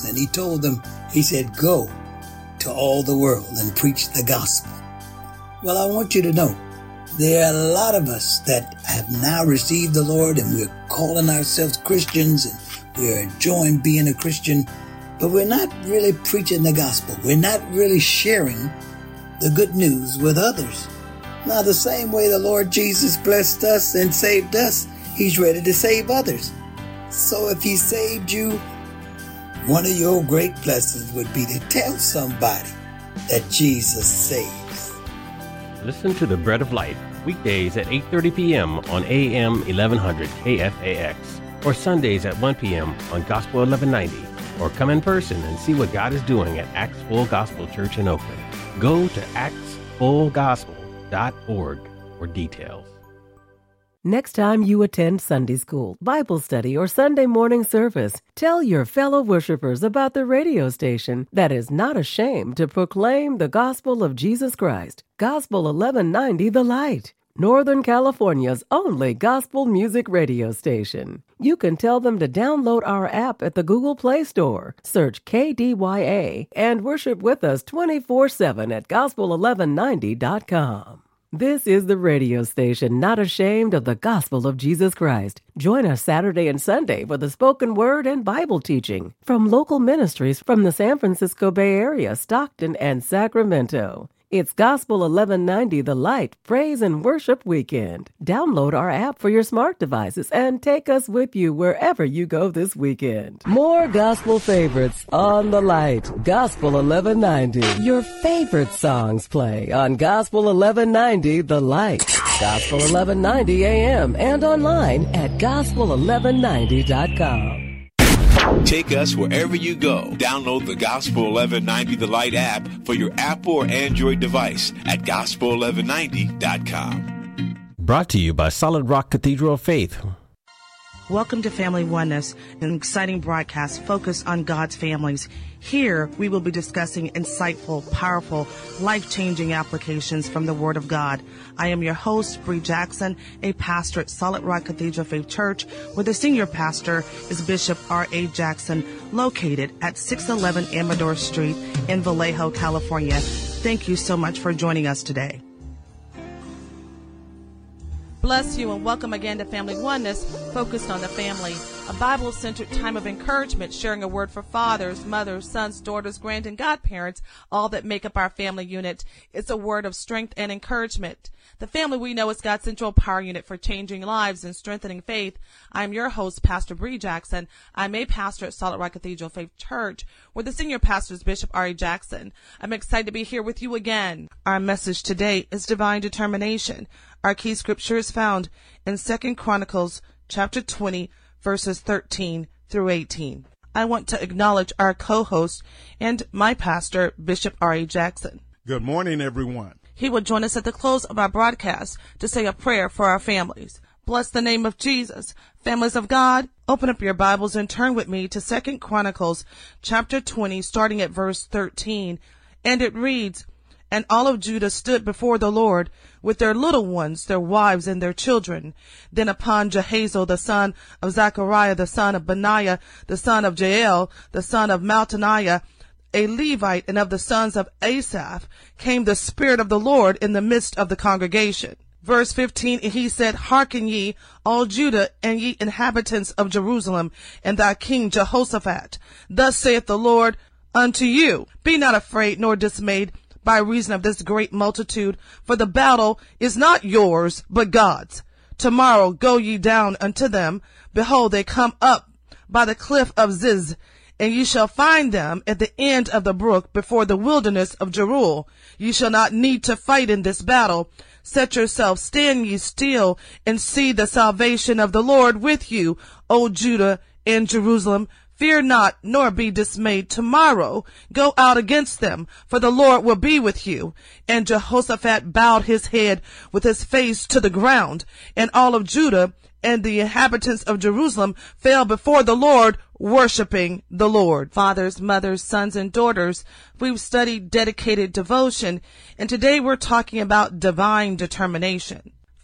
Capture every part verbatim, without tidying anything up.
and he told them, he said, go to all the world and preach the gospel. Well, I want you to know, there are a lot of us that have now received the Lord, and we're calling ourselves Christians, and we're enjoying being a Christian, but we're not really preaching the gospel. We're not really sharing the good news with others. Now, the same way the Lord Jesus blessed us and saved us, he's ready to save others. So if he saved you, one of your great blessings would be to tell somebody that Jesus saves. Listen to The Bread of Life weekdays at eight thirty p.m. on A M eleven hundred K F A X, or Sundays at one p.m. on Gospel eleven ninety, or come in person and see what God is doing at Acts Full Gospel Church in Oakland. Go to acts full gospel dot org for details. Next time you attend Sunday school, Bible study, or Sunday morning service, tell your fellow worshipers about the radio station that is not ashamed to proclaim the gospel of Jesus Christ. Gospel eleven ninety The Light, Northern California's only gospel music radio station. You can tell them to download our app at the Google Play Store, search K D Y A, and worship with us twenty-four seven at gospel eleven ninety dot com. This is the radio station not ashamed of the gospel of Jesus Christ. Join us Saturday and Sunday for the spoken word and Bible teaching from local ministries from the San Francisco Bay Area, Stockton, and Sacramento. It's Gospel eleven ninety The Light Praise and Worship Weekend. Download our app for your smart devices and take us with you wherever you go this weekend. More gospel favorites on The Light. Gospel eleven ninety. Your favorite songs play on Gospel eleven ninety The Light. Gospel eleven ninety A M and online at gospel eleven ninety dot com. Take us wherever you go. Download the Gospel eleven ninety The Light app for your Apple or Android device at gospel eleven ninety dot com. Brought to you by Solid Rock Cathedral of Faith. Welcome to Family Oneness, an exciting broadcast focused on God's families. Here, we will be discussing insightful, powerful, life-changing applications from the Word of God. I am your host, Bree Jackson, a pastor at Solid Rock Cathedral Faith Church, where the senior pastor is Bishop R A. Jackson, located at six eleven Amador Street in Vallejo, California. Thank you so much for joining us today. Bless you and welcome again to Family Oneness, focused on the family, a Bible-centered time of encouragement, sharing a word for fathers, mothers, sons, daughters, grand and godparents, all that make up our family unit. It's a word of strength and encouragement. The family we know is God's central power unit for changing lives and strengthening faith. I'm your host, Pastor Bree Jackson. I'm a pastor at Solid Rock Cathedral Faith Church, where the senior pastor is Bishop R A. Jackson. I'm excited to be here with you again. Our message today is divine determination. Our key scripture is found in Second Chronicles chapter twenty, verses thirteen through eighteen. I want to acknowledge our co-host and my pastor, Bishop R A. Jackson. Good morning, everyone. He will join us at the close of our broadcast to say a prayer for our families. Bless the name of Jesus. Families of God, open up your Bibles and turn with me to Second Chronicles chapter twenty, starting at verse thirteen. And it reads, "And all of Judah stood before the Lord with their little ones, their wives, and their children. Then upon Jehazel, the son of Zechariah, the son of Benaiah, the son of Jael, the son of Maltaniah, a Levite, and of the sons of Asaph, came the Spirit of the Lord in the midst of the congregation." Verse fifteen, and he said, "Hearken ye, all Judah, and ye inhabitants of Jerusalem, and thy king Jehoshaphat. Thus saith the Lord unto you, Be not afraid nor dismayed by reason of this great multitude, for the battle is not yours, but God's. Tomorrow go ye down unto them. Behold, they come up by the cliff of Ziz, and ye shall find them at the end of the brook before the wilderness of Jeruel. Ye shall not need to fight in this battle. Set yourselves, stand ye still, and see the salvation of the Lord with you, O Judah and Jerusalem. Fear not, nor be dismayed. Tomorrow go out against them, for the Lord will be with you." And Jehoshaphat bowed his head with his face to the ground, and all of Judah and the inhabitants of Jerusalem fell before the Lord, worshiping the Lord. Fathers, mothers, sons, and daughters, we've studied dedicated devotion, and today we're talking about divine determination.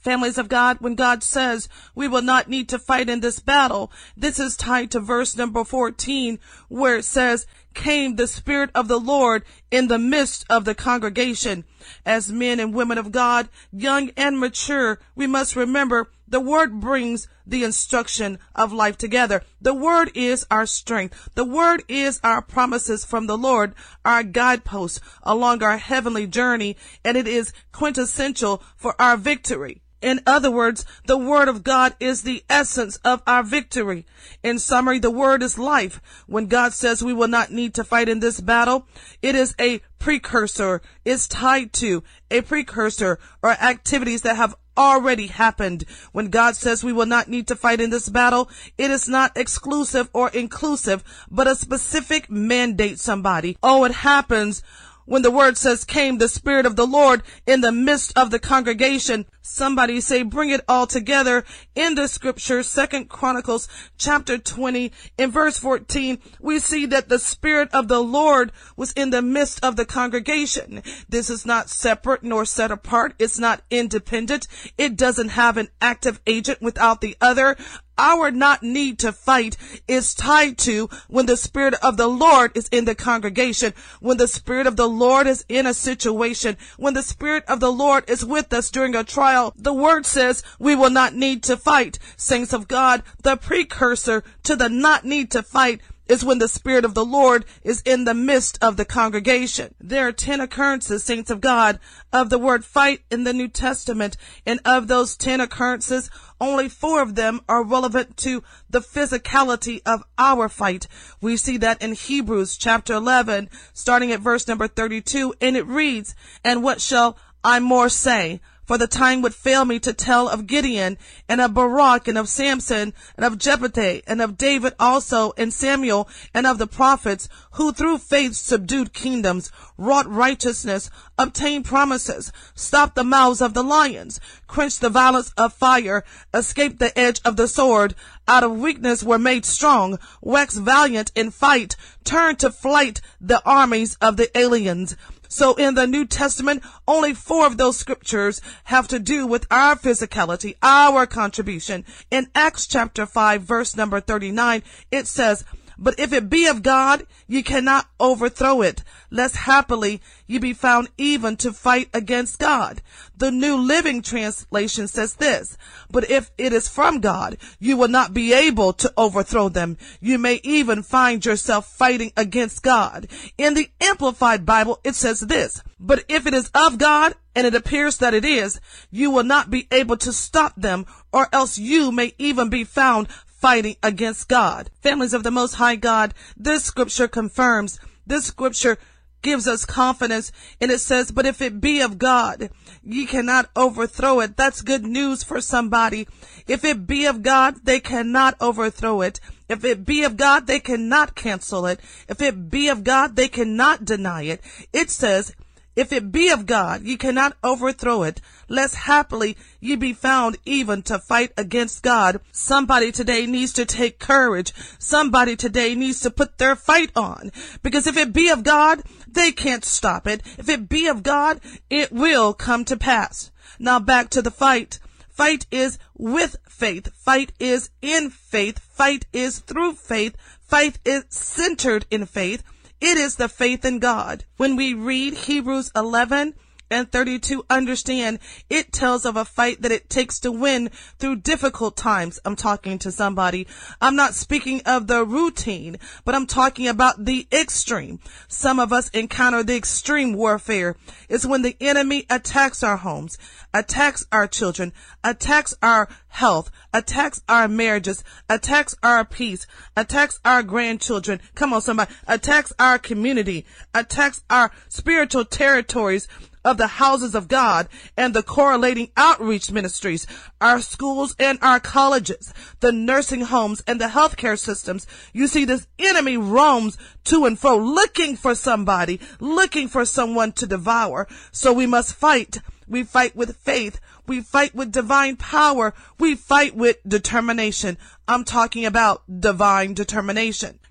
Families of God, when God says we will not need to fight in this battle, this is tied to verse number fourteen, where it says, came the Spirit of the Lord in the midst of the congregation. As men and women of God, young and mature, we must remember the Word brings the instruction of life together. The Word is our strength. The Word is our promises from the Lord, our guideposts along our heavenly journey, and it is quintessential for our victory. In other words, the Word of God is the essence of our victory. In summary, the Word is life. When God says we will not need to fight in this battle, it is a precursor. It's tied to a precursor or activities that have already happened. When God says we will not need to fight in this battle, it is not exclusive or inclusive, but a specific mandate, somebody. Oh, it happens when the Word says, came the Spirit of the Lord in the midst of the congregation. Somebody say, bring it all together in the scripture. Second Chronicles chapter twenty in verse fourteen, we see that the Spirit of the Lord was in the midst of the congregation. This is not separate nor set apart. It's not independent. It doesn't have an active agent without the other. Our not need to fight is tied to when the Spirit of the Lord is in the congregation, when the Spirit of the Lord is in a situation, when the Spirit of the Lord is with us during a trial. The Word says we will not need to fight. Saints of God, the precursor to the not need to fight is when the Spirit of the Lord is in the midst of the congregation. There are ten occurrences, saints of God, of the word fight in the New Testament, and of those ten occurrences, only four of them are relevant to the physicality of our fight. We see that in Hebrews chapter eleven, starting at verse number thirty-two, and it reads, and what shall I more say? For the time would fail me to tell of Gideon, and of Barak, and of Samson, and of Jephthah, and of David also, and Samuel, and of the prophets, who through faith subdued kingdoms, wrought righteousness, obtained promises, stopped the mouths of the lions, quenched the violence of fire, escaped the edge of the sword, out of weakness were made strong, waxed valiant in fight, turned to flight the armies of the aliens. So in the New Testament, only four of those scriptures have to do with our physicality, our contribution. In Acts chapter five, verse number thirty-nine, it says, but if it be of God, ye cannot overthrow it, lest happily ye be found even to fight against God. The New Living Translation says this, but if it is from God, you will not be able to overthrow them. You may even find yourself fighting against God. In the Amplified Bible, it says this, but if it is of God, and it appears that it is, you will not be able to stop them, or else you may even be found fighting against God. Families of the Most High God, this scripture confirms, this scripture gives us confidence, and it says, but if it be of God, ye cannot overthrow it. That's good news for somebody. If it be of God, they cannot overthrow it. If it be of God, they cannot cancel it. If it be of God, they cannot deny it. It says, if it be of God, ye cannot overthrow it, lest happily ye be found even to fight against God. Somebody today needs to take courage. Somebody today needs to put their fight on. Because if it be of God, they can't stop it. If it be of God, it will come to pass. Now back to the fight. Fight is with faith. Fight is in faith. Fight is through faith. Fight is centered in faith. It is the faith in God. When we read Hebrews eleven and thirty-two, understand it tells of a fight that it takes to win through difficult times. I'm talking to somebody. I'm not speaking of the routine, but I'm talking about the extreme. Some of us encounter the extreme warfare. It's when the enemy attacks our homes, attacks our children, attacks our health, attacks our marriages, attacks our peace, attacks our grandchildren. Come on, somebody. Attacks our community, attacks our spiritual territories of the houses of God and the correlating outreach ministries, our schools and our colleges, the nursing homes and the healthcare systems. You see, this enemy roams to and fro, looking for somebody, looking for someone to devour. So we must fight. We fight with faith. We fight with divine power. We fight with determination. I'm talking about divine determination.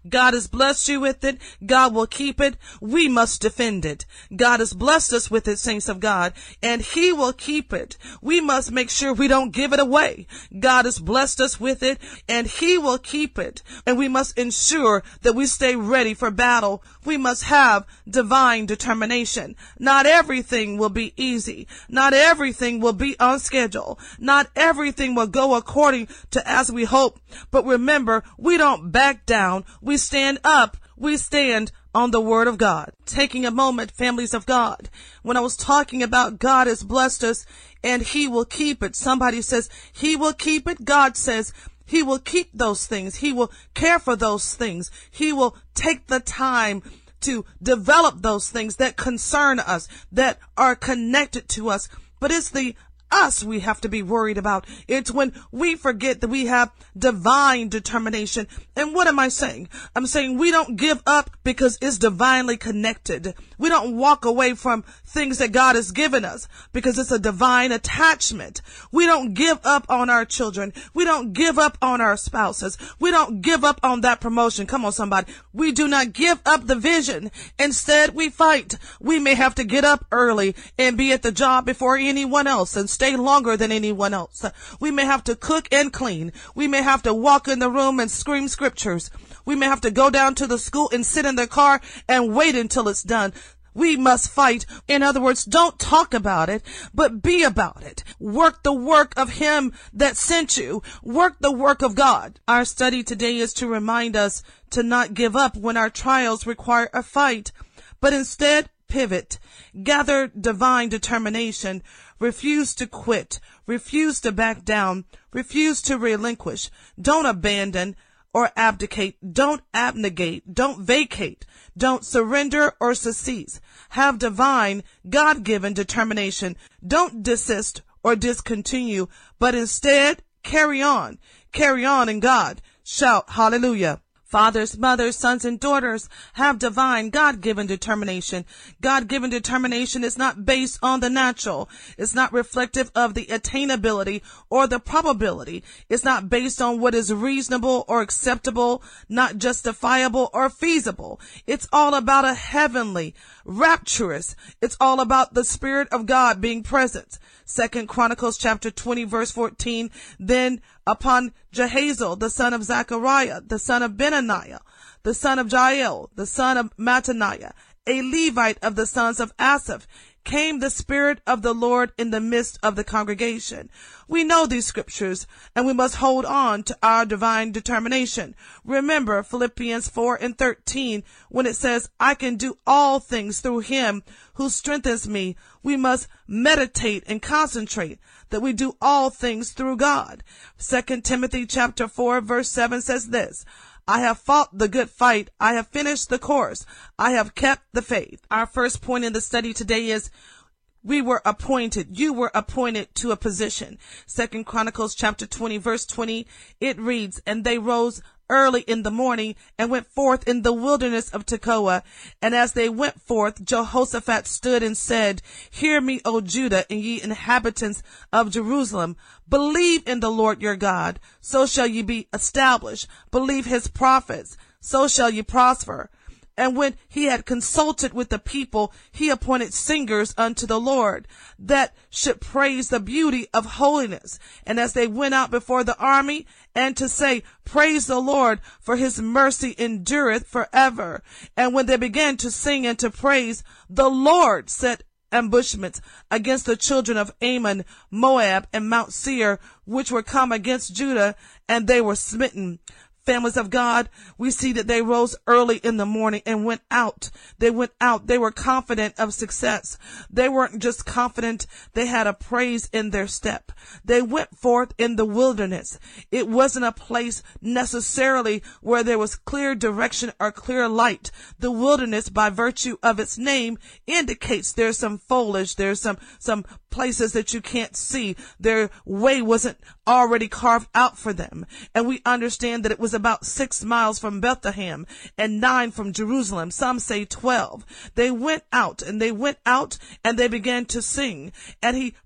God has blessed you with it. God will keep it. We must defend it. God has blessed us with it, saints of God, and he will keep it. We must make sure we don't give it away. God has blessed us with it, and he will keep it. And we must ensure that we stay ready for battle. We must have divine determination. Not everything will be easy. Not everything will be on schedule. Not everything will go according to as we hope. But remember, we don't back down. We stand up. We stand on the word of God. Taking a moment, families of God, when I was talking about God has blessed us and he will keep it. Somebody says he will keep it. God says he will keep those things. He will care for those things. He will take the time to develop those things that concern us, that are connected to us. But it's the us we have to be worried about. It's when we forget that we have divine determination. And what am I saying? I'm saying we don't give up because it's divinely connected. We don't walk away from things that God has given us because it's a divine attachment. We don't give up on our children. We don't give up on our spouses. We don't give up on that promotion. Come on, somebody. We do not give up the vision. Instead, we fight. We may have to get up early and be at the job before anyone else and stay longer than anyone else. We may have to cook and clean. We may have to walk in the room and scream scriptures. We may have to go down to the school and sit in the car and wait until it's done. We must fight. In other words, don't talk about it, but be about it. Work the work of him that sent you. Work the work of God. Our study today is to remind us to not give up when our trials require a fight, but instead pivot. Gather divine determination. Refuse to quit. Refuse to back down. Refuse to relinquish. Don't abandon or abdicate. Don't abnegate. Don't vacate. Don't surrender or cease. Have divine, God-given determination. Don't desist or discontinue, but instead carry on. Carry on in God. Shout hallelujah. Fathers, mothers, sons, and daughters have divine, God-given determination. God-given determination is not based on the natural. It's not reflective of the attainability or the probability. It's not based on what is reasonable or acceptable, not justifiable or feasible. It's all about a heavenly, rapturous. It's all about the Spirit of God being present. Second Chronicles chapter twenty, verse fourteen, then upon Jehaziel, the son of Zechariah, the son of Benaniah, the son of Jael, the son of Mattaniah, a Levite of the sons of Asaph, came the Spirit of the Lord in the midst of the congregation. We know these scriptures, and we must hold on to our divine determination. Remember Philippians four and thirteen, when it says, I can do all things through him who strengthens me. We must meditate and concentrate that we do all things through God. Second Timothy chapter four, verse seven says this, I have fought the good fight. I have finished the course. I have kept the faith. Our first point in the study today is we were appointed. You were appointed to a position. Second Chronicles chapter twenty, verse twenty, it reads, and they rose early in the morning and went forth in the wilderness of Tekoa. And as they went forth, Jehoshaphat stood and said, hear me, O Judah, and ye inhabitants of Jerusalem. Believe in the Lord your God, so shall ye be established. Believe his prophets, so shall ye prosper. And when he had consulted with the people, he appointed singers unto the Lord that should praise the beauty of holiness. And as they went out before the army, and to say, praise the Lord, for his mercy endureth forever. And when they began to sing and to praise, the Lord set ambushments against the children of Ammon, Moab, and Mount Seir, which were come against Judah, and they were smitten. Families of God, we see that they rose early in the morning and went out. They went out. They were confident of success. They weren't just confident. They had a praise in their step. They went forth in the wilderness. It wasn't a place necessarily where there was clear direction or clear light. The wilderness, by virtue of its name, indicates there's some foliage. There's some, some places that you can't see. Their way wasn't already carved out for them. And we understand that it was about six miles from Bethlehem and nine from Jerusalem. Some say twelve. They went out and they went out and they began to sing. And he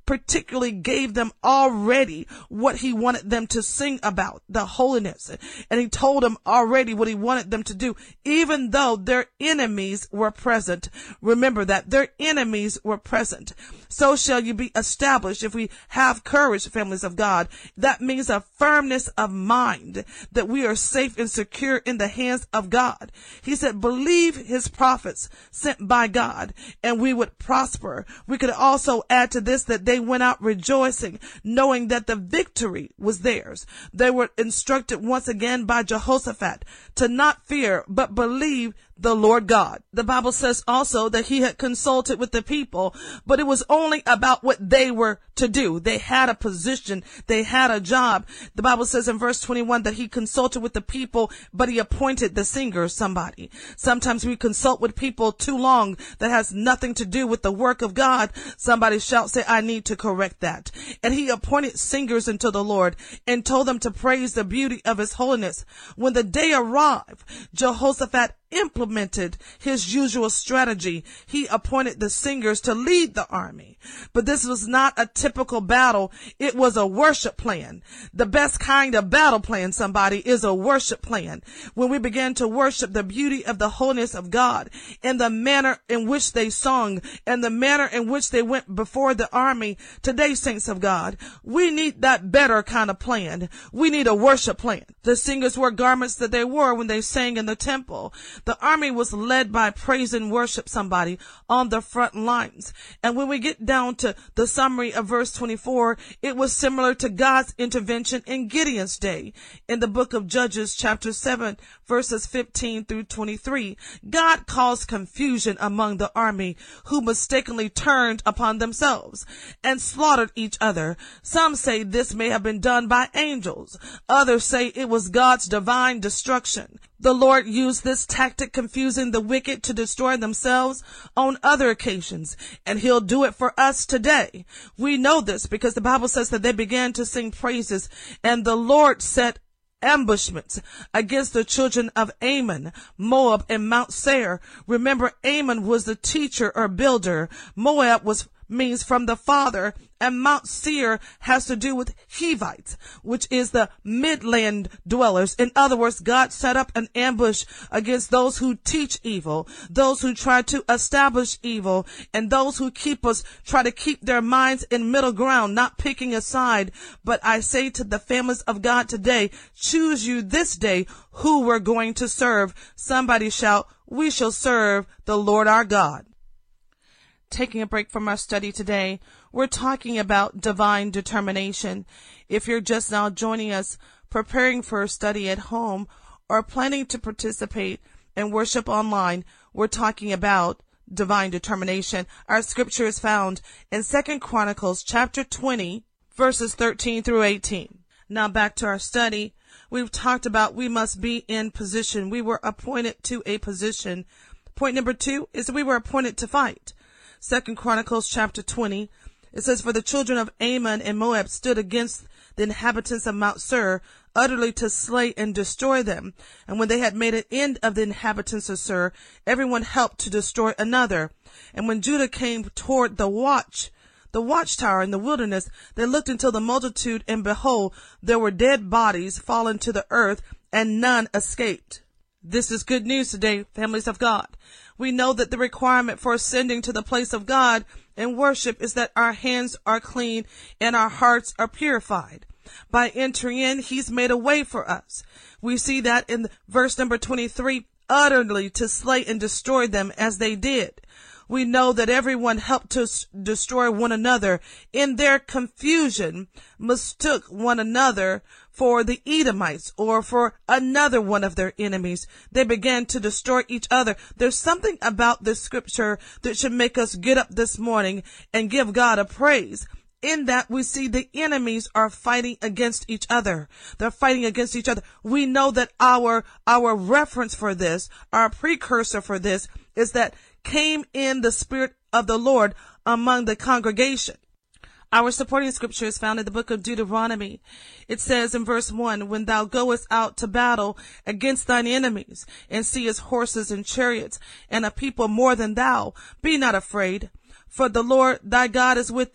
particularly gave them already what he wanted them to sing about, the holiness. And he told them already what he wanted them to do, even though their enemies were present. Remember that their enemies were present. So shall you be established if we have courage, families of God. That means a firmness of mind that we are safe and secure in the hands of God. He said, believe his prophets sent by God, and we would prosper. We could also add to this that they went out rejoicing, knowing that the victory was theirs. They were instructed once again by Jehoshaphat to not fear, but believe the Lord God. The Bible says also that he had consulted with the people, but it was only about what they were to do. They had a position. They had a job. The Bible says in verse twenty-one that he consulted with the people, but he appointed the singers, somebody. Sometimes we consult with people too long that has nothing to do with the work of God. Somebody shout, say, I need to correct that. And he appointed singers unto the Lord and told them to praise the beauty of his holiness. When the day arrived, Jehoshaphat implemented his usual strategy. He appointed the singers to lead the army. But this was not a typical battle. It was a worship plan. The best kind of battle plan, somebody, is a worship plan. When we began to worship the beauty of the holiness of God and the manner in which they sung and the manner in which they went before the army, today, saints of God, we need that better kind of plan. We need a worship plan. The singers wore garments that they wore when they sang in the temple. The army was led by praise and worship, somebody, on the front lines. And when we get down to the summary of verse twenty-four, it was similar to God's intervention in Gideon's day. In the book of Judges, chapter seven, verses fifteen through twenty-three, God caused confusion among the army, who mistakenly turned upon themselves and slaughtered each other. Some say this may have been done by angels. Others say it was God's divine destruction. The Lord used this tactic, confusing the wicked to destroy themselves on other occasions, and he'll do it for us today. We know this because the Bible says that they began to sing praises, and the Lord set ambushments against the children of Ammon, Moab, and Mount Seir. Remember, Ammon was the teacher or builder. Moab was means from the father, and Mount Seir has to do with Hivites, which is the midland dwellers. In other words, God set up an ambush against those who teach evil, those who try to establish evil, and those who keep us, try to keep their minds in middle ground, not picking a side. But I say to the families of God today, choose you this day who we're going to serve. Somebody shout, we shall serve the Lord our God. Taking a break from our study today, we're talking about divine determination. If you're just now joining us, preparing for a study at home, or planning to participate in worship online, we're talking about divine determination. Our scripture is found in Second Chronicles chapter twenty, verses thirteen through eighteen. Now back to our study. We've talked about we must be in position. We were appointed to a position. Point number two is that we were appointed to fight. Second Chronicles chapter twenty, it says, for the children of Ammon and Moab stood against the inhabitants of Mount Seir, utterly to slay and destroy them. And when they had made an end of the inhabitants of Seir, everyone helped to destroy another. And when Judah came toward the watch, the watchtower in the wilderness, they looked until the multitude, and behold, there were dead bodies fallen to the earth, and none escaped. This is good news today, families of God. We know that the requirement for ascending to the place of God in worship is that our hands are clean and our hearts are purified. By entering in, he's made a way for us. We see that in verse number twenty-three, utterly to slay and destroy them as they did. We know that everyone helped to destroy one another. In their confusion, mistook one another for the Edomites or for another one of their enemies. They began to destroy each other. There's something about this scripture that should make us get up this morning and give God a praise. In that we see the enemies are fighting against each other. They're fighting against each other. We know that our, our reference for this, our precursor for this, is that came in the Spirit of the Lord among the congregation. Our supporting scripture is found in the book of Deuteronomy. It says in verse one, when thou goest out to battle against thine enemies, and seest horses and chariots, and a people more than thou, be not afraid, for the Lord thy God is with thee.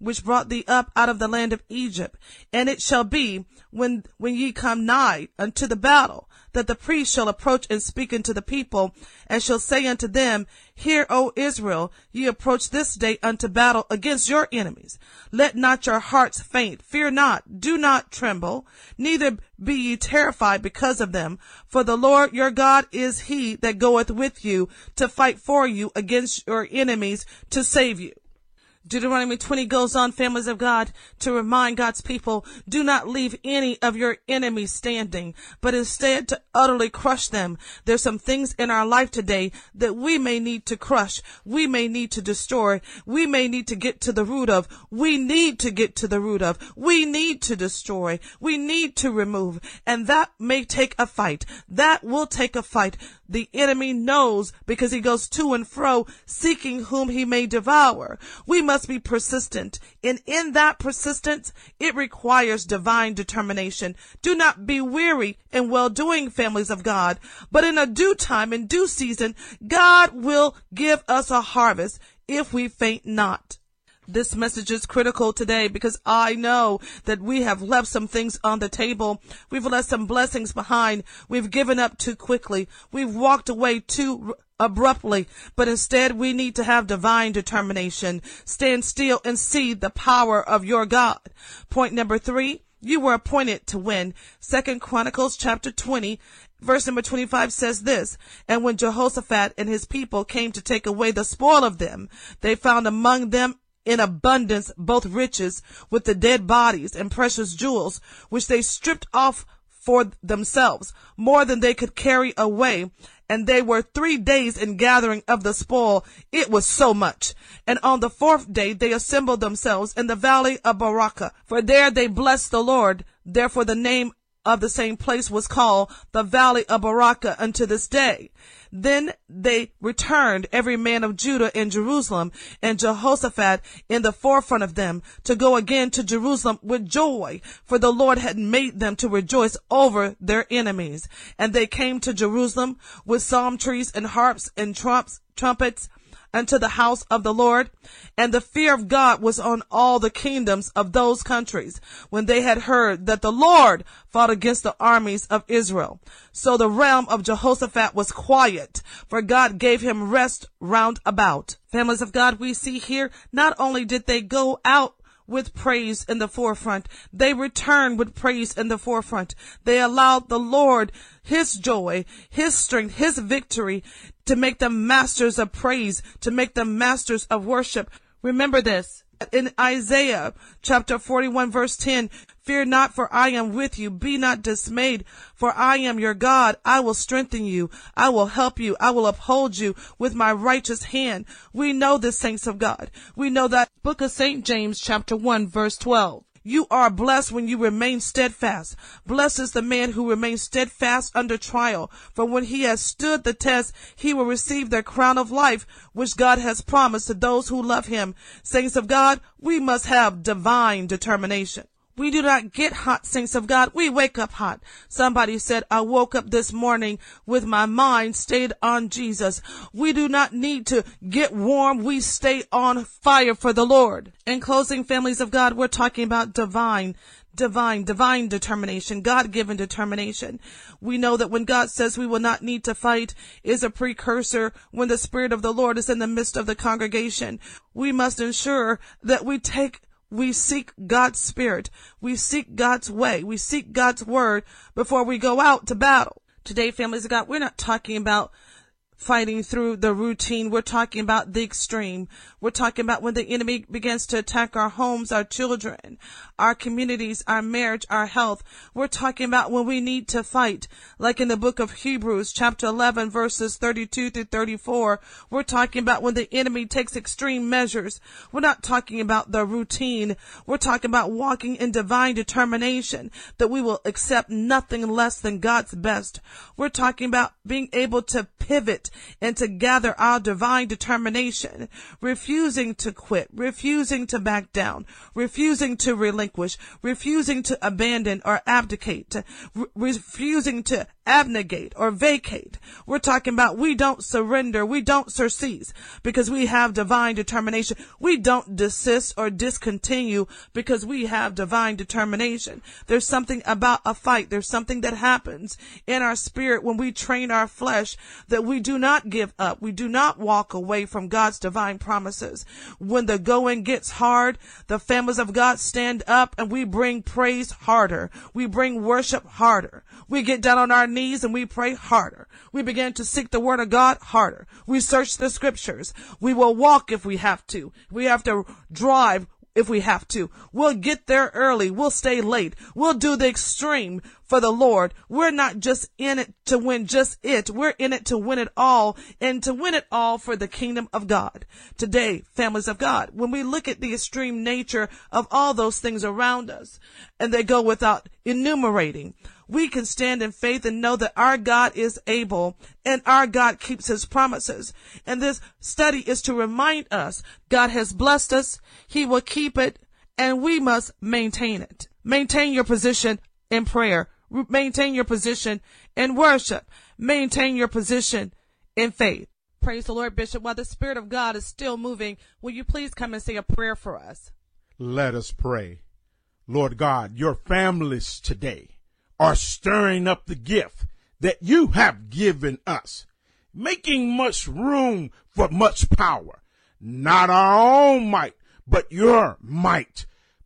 which brought thee up out of the land of Egypt. And it shall be, when, when ye come nigh unto the battle, that the priest shall approach and speak unto the people, and shall say unto them, Hear, O Israel, ye approach this day unto battle against your enemies. Let not your hearts faint, fear not, do not tremble, neither be ye terrified because of them. For the Lord your God is he that goeth with you to fight for you against your enemies to save you. Deuteronomy twenty goes on, families of God, to remind God's people, do not leave any of your enemies standing, but instead to utterly crush them. There's some things in our life today that we may need to crush. We may need to destroy. We may need to get to the root of. We need to get to the root of. We need to destroy. We need to remove. And that may take a fight. That will take a fight. The enemy knows because he goes to and fro seeking whom he may devour. We must be persistent. And in that persistence, it requires divine determination. Do not be weary in well-doing, families of God, but in a due time, in due season, God will give us a harvest if we faint not. This message is critical today because I know that we have left some things on the table. We've left some blessings behind. We've given up too quickly. We've walked away too abruptly, but instead we need to have divine determination. Stand still and see the power of your God. Point number three, you were appointed to win. Second Chronicles chapter twenty, verse number twenty-five says this, And when Jehoshaphat and his people came to take away the spoil of them, they found among them in abundance both riches with the dead bodies and precious jewels, which they stripped off for themselves, more than they could carry away. And they were three days in gathering of the spoil. It was so much. And on the fourth day they assembled themselves in the valley of Barakah, for there they blessed the Lord. Therefore the name of the same place was called the valley of Barakah unto this day. Then they returned, every man of Judah in Jerusalem, and Jehoshaphat in the forefront of them, to go again to Jerusalem with joy, for the Lord had made them to rejoice over their enemies. And they came to Jerusalem with psalm trees and harps and trumps, trumpets, unto the house of the Lord. And the fear of God was on all the kingdoms of those countries, when they had heard that the Lord fought against the armies of Israel. So the realm of Jehoshaphat was quiet, for God gave him rest round about. Families of God, we see here, not only did they go out with praise in the forefront, they returned with praise in the forefront. They allowed the Lord his joy, his strength, his victory to make them masters of praise, to make them masters of worship. Remember this. In Isaiah chapter forty-one verse ten, Fear not, for I am with you. Be not dismayed, for I am your God. I will strengthen you. I will help you. I will uphold you with my righteous hand. We know this, saints of God. We know that book of Saint James chapter one verse twelve. You are blessed when you remain steadfast. Blessed is the man who remains steadfast under trial. For when he has stood the test, he will receive the crown of life, which God has promised to those who love him. Saints of God, we must have divine determination. We do not get hot, saints of God. We wake up hot. Somebody said, I woke up this morning with my mind stayed on Jesus. We do not need to get warm. We stay on fire for the Lord. In closing, families of God, we're talking about divine, divine, divine determination, God-given determination. We know that when God says we will not need to fight is a precursor when the Spirit of the Lord is in the midst of the congregation. We must ensure that we take We seek God's Spirit. We seek God's way. We seek God's word before we go out to battle. Today, families of God, we're not talking about fighting through the routine. We're talking about the extreme. We're talking about when the enemy begins to attack our homes, our children, our communities, our marriage, our health. We're talking about when we need to fight, like in the book of Hebrews, chapter eleven, verses thirty-two through thirty-four. We're talking about when the enemy takes extreme measures. We're not talking about the routine. We're talking about walking in divine determination that we will accept nothing less than God's best. We're talking about being able to pivot and to gather our divine determination, refusing to quit, refusing to back down, refusing to relinquish, refusing to abandon or abdicate, re- refusing to abnegate or vacate. We're talking about we don't surrender, we don't surcease because we have divine determination. We don't desist or discontinue because we have divine determination. There's something about a fight. There's something that happens in our spirit when we train our flesh that we do not give up. We do not walk away from God's divine promises. When the going gets hard, the families of God stand up and we bring praise harder. We bring worship harder. We get down on our knees and we pray harder. We begin to seek the word of God harder. We search the scriptures. We will walk if we have to. We have to drive if we have to. We'll get there early. We'll stay late. We'll do the extreme for the Lord. We're not just in it to win just it. We're in it to win it all, and to win it all for the kingdom of God. Today, families of God, when we look at the extreme nature of all those things around us, and they go without enumerating, we can stand in faith and know that our God is able and our God keeps his promises. And this study is to remind us God has blessed us, he will keep it, and we must maintain it. Maintain your position in prayer. Maintain your position in worship. Maintain your position in faith. Praise the Lord, Bishop. While the Spirit of God is still moving, will you please come and say a prayer for us? Let us pray. Lord God, your families today are stirring up the gift that you have given us, making much room for much power, not our own might, but your might,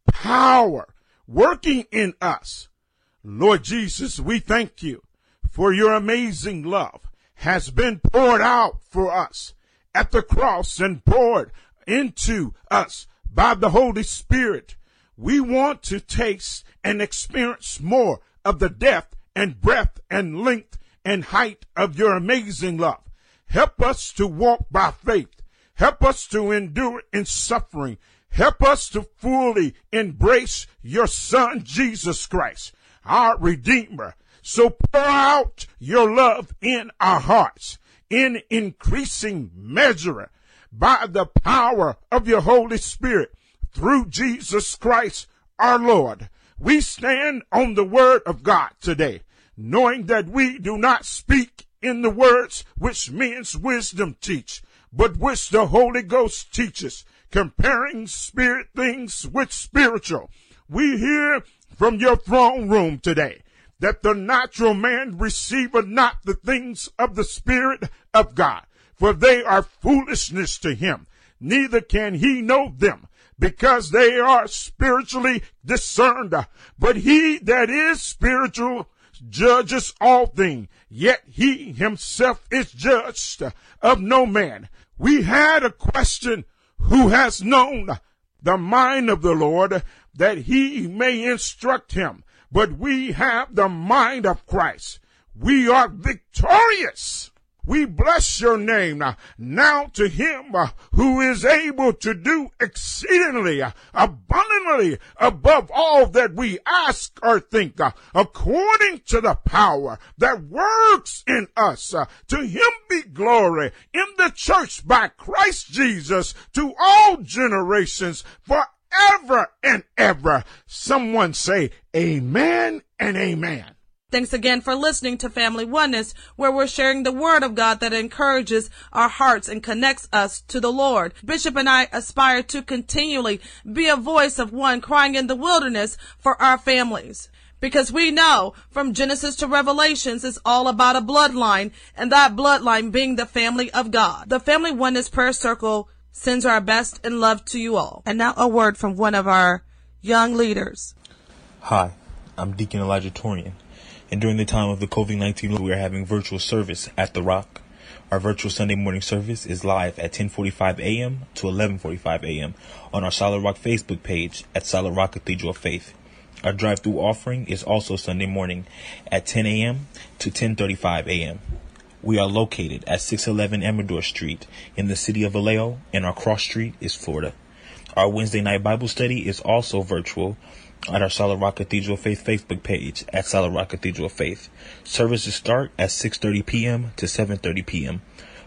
power working in us. Lord Jesus, we thank you for your amazing love has been poured out for us at the cross and poured into us by the Holy Spirit. We want to taste and experience more of the depth and breadth and length and height of your amazing love. Help us to walk by faith. Help us to endure in suffering. Help us to fully embrace your Son, Jesus Christ, our Redeemer. So pour out your love in our hearts in increasing measure by the power of your Holy Spirit through Jesus Christ, our Lord. We stand on the word of God today, knowing that we do not speak in the words which men's wisdom teach, but which the Holy Ghost teaches, comparing spirit things with spiritual. We hear from your throne room today that the natural man receiveth not the things of the Spirit of God, for they are foolishness to him, neither can he know them, because they are spiritually discerned. But he that is spiritual judges all things, yet he himself is judged of no man. We had a question, who has known the mind of the Lord, that he may instruct him? But we have the mind of Christ. We are victorious. We bless your name now. Now to him uh, who is able to do exceedingly uh, abundantly above all that we ask or think, uh, according to the power that works in us. Uh, to him be glory in the church by Christ Jesus to all generations forever and ever. Someone say amen and amen. Thanks again for listening to Family Oneness, where we're sharing the word of God that encourages our hearts and connects us to the Lord. Bishop and I aspire to continually be a voice of one crying in the wilderness for our families. Because we know from Genesis to Revelations is all about a bloodline, and that bloodline being the family of God. The Family Oneness Prayer Circle sends our best and love to you all. And now a word from one of our young leaders. Hi, I'm Deacon Elijah Torian. And during the time of the COVID nineteen, we are having virtual service at The Rock. Our virtual Sunday morning service is live at ten forty-five a.m. to eleven forty-five a.m. on our Solid Rock Facebook page at Solid Rock Cathedral of Faith. Our drive-through offering is also Sunday morning at ten a.m. to ten thirty-five a.m. We are located at six eleven Amador Street in the city of Vallejo, and our cross street is Florida. Our Wednesday night Bible study is also virtual at our Solid Rock Cathedral of Faith Facebook page at Solid Rock Cathedral of Faith. Services start at six thirty p.m. to seven thirty p.m.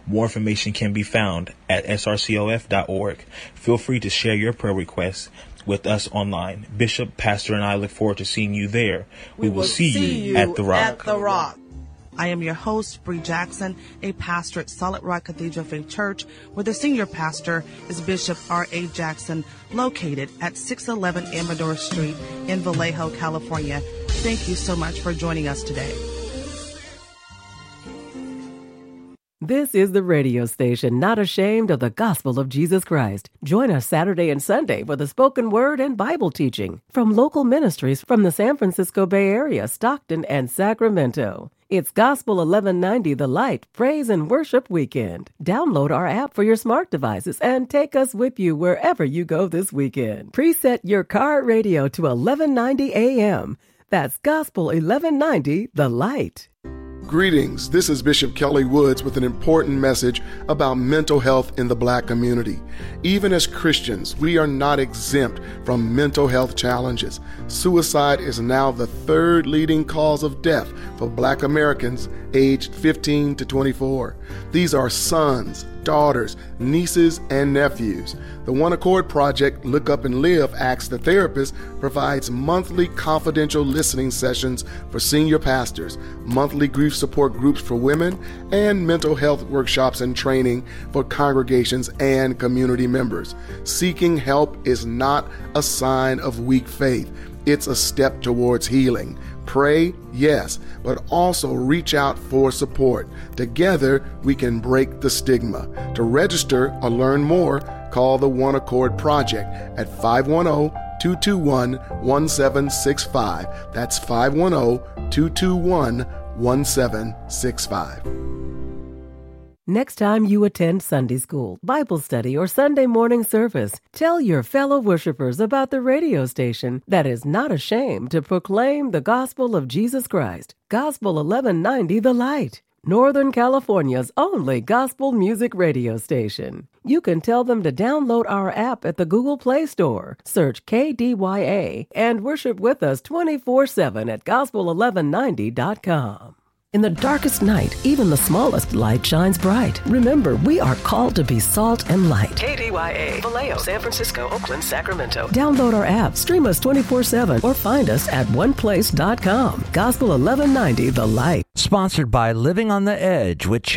More information can be found at S R C O F dot org. Feel free to share your prayer requests with us online. Bishop, Pastor, and I look forward to seeing you there. We, we will see, see you, you at the Rock. At the Rock. I am your host, Bree Jackson, a pastor at Solid Rock Cathedral Faith Church, where the senior pastor is Bishop R A. Jackson, located at six eleven Amador Street in Vallejo, California. Thank you so much for joining us today. This is the radio station not ashamed of the gospel of Jesus Christ. Join us Saturday and Sunday for the spoken word and Bible teaching from local ministries from the San Francisco Bay Area, Stockton, and Sacramento. It's Gospel eleven ninety The Light Praise and Worship Weekend. Download our app for your smart devices and take us with you wherever you go this weekend. Preset your car radio to eleven ninety A M. That's Gospel eleven ninety The Light. Greetings, this is Bishop Kelly Woods with an important message about mental health in the Black community. Even as Christians, we are not exempt from mental health challenges. Suicide is now the third leading cause of death for Black Americans aged fifteen to twenty-four. These are sons, daughters, nieces, and nephews. The One Accord Project, Look Up and Live, Ask the Therapist, provides monthly confidential listening sessions for senior pastors, monthly grief support groups for women, and mental health workshops and training for congregations and community members. Seeking help is not a sign of weak faith. It's a step towards healing. Pray, yes, but also reach out for support. Together, we can break the stigma. To register or learn more, call the One Accord Project at five one zero, two two one, one seven six five. That's five one zero, two two one, one seven six five. Next time you attend Sunday school, Bible study, or Sunday morning service, tell your fellow worshipers about the radio station that is not ashamed to proclaim the gospel of Jesus Christ. Gospel eleven ninety The Light, Northern California's only gospel music radio station. You can tell them to download our app at the Google Play Store, search K D Y A, and worship with us twenty-four seven at gospel eleven ninety dot com. In the darkest night, even the smallest light shines bright. Remember, we are called to be salt and light. K D Y A, Vallejo, San Francisco, Oakland, Sacramento. Download our app, stream us twenty-four seven, or find us at one place dot com. Gospel eleven ninety The Light. Sponsored by Living on the Edge with